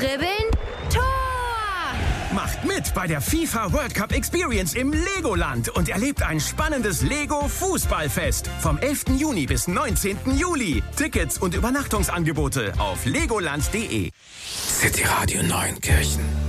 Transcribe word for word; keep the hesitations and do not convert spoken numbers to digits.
Dribbeln, Tor! Macht mit bei der FIFA World Cup Experience im Legoland und erlebt ein spannendes Lego-Fußballfest vom elften Juni bis neunzehnten Juli. Tickets und Übernachtungsangebote auf legoland punkt de. City Radio Neunkirchen.